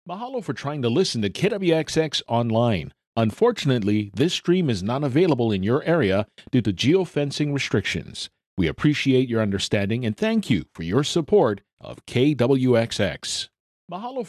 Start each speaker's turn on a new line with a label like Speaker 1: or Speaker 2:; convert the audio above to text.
Speaker 1: Mahalo for trying to listen to KWXX online. Unfortunately, this stream is not available in your area due to geofencing restrictions. We appreciate your understanding and thank you for your support of KWXX. Mahalo for